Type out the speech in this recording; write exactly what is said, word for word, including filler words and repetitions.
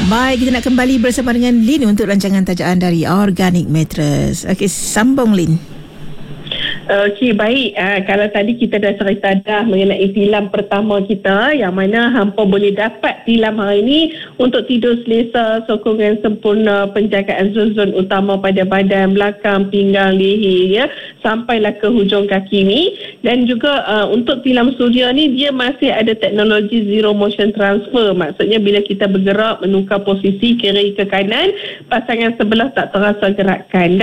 Baik, kita nak kembali bersama dengan Lin untuk rancangan tajaan dari Organic Mattress. Okey, sambung Lin. Okey, baik. Uh, kalau tadi kita dah cerita dah mengenai tilam pertama kita, yang mana hampa boleh dapat tilam hari ini untuk tidur selesa, sokongan sempurna, penjagaan zon-zon utama pada badan, belakang, pinggang, leher, ya, sampailah ke hujung kaki ni. Dan juga uh, untuk tilam suria ni, dia masih ada teknologi zero motion transfer. Maksudnya bila kita bergerak menukar posisi kiri ke kanan, pasangan sebelah tak terasa gerakan.